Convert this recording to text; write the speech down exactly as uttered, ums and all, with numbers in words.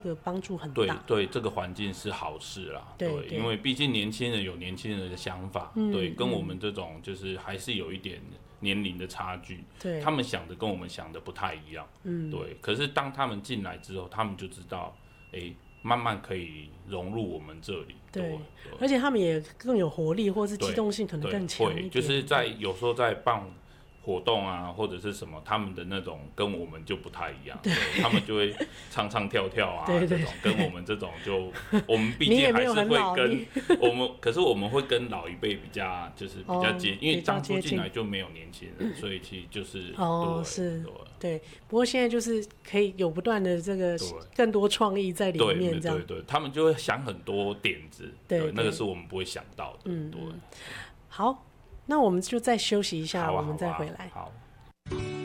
个帮助很对大。 对，这个环境是好事啦。 对， 对，因为毕竟年轻人有年轻人的想法， 嗯、 对，跟我们这种就是还是有一点年龄的差距， 对， 他们想的跟我们想的不太一样，嗯，对。可是当他们进来之后，他们就知道，哎，慢慢可以融入我们这里， 对， 对， 而且他们也更有活力，或是机动性可能更强一点。 就是在有时候在办活动啊，或者是什么，他们的那种跟我们就不太一样，对，他们就会唱唱跳跳啊， 对对这种跟我们这种就，我们毕竟还是会跟我们，可是我们会跟老一辈比较，就是比较接，哦、因为当初进来就没有年轻人，所以其实就是哦，是，对。不过现在就是可以有不断的这个更多创意在里面，这样对对对，他们就会想很多点子，对，对那个是我们不会想到的，嗯，对。 好。那我们就再休息一下， 啊、 我们再回来。 好、啊。好